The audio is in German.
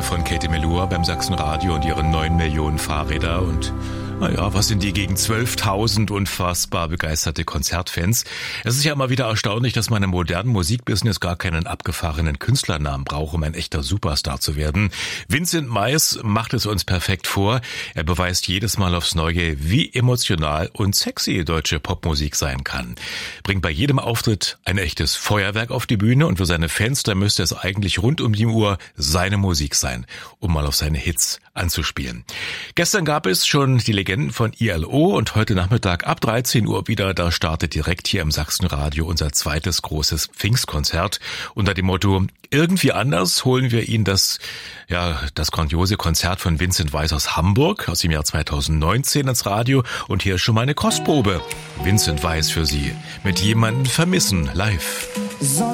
Rolle von Katie Melua beim Sachsenradio und ihren 9 Millionen Fahrräder und naja, was sind die gegen 12.000 unfassbar begeisterte Konzertfans? Es ist ja immer wieder erstaunlich, dass man im modernen Musikbusiness gar keinen abgefahrenen Künstlernamen braucht, um ein echter Superstar zu werden. Vincent Mais macht es uns perfekt vor. Er beweist jedes Mal aufs Neue, wie emotional und sexy deutsche Popmusik sein kann. Bringt bei jedem Auftritt ein echtes Feuerwerk auf die Bühne und für seine Fans, da müsste es eigentlich rund um die Uhr seine Musik sein, um mal auf seine Hits anzuspielen. Gestern gab es schon die Legenden von ILO und heute Nachmittag ab 13 Uhr wieder, da startet direkt hier im Sachsenradio unser zweites großes Pfingstkonzert. Unter dem Motto, irgendwie anders holen wir Ihnen das grandiose Konzert von Vincent Weiss aus Hamburg aus dem Jahr 2019 ins Radio und hier ist schon mal eine Kostprobe. Vincent Weiss für Sie mit Jemanden vermissen live.